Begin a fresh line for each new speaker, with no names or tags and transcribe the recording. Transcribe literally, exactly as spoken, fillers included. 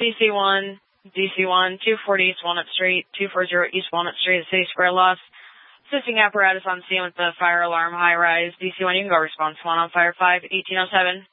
D C one, D C one, two forty East Walnut Street, two forty East Walnut Street at City Square Loss. Assisting apparatus on scene with the fire alarm high rise. D C one, you can go response one on fire five, eighteen oh seven.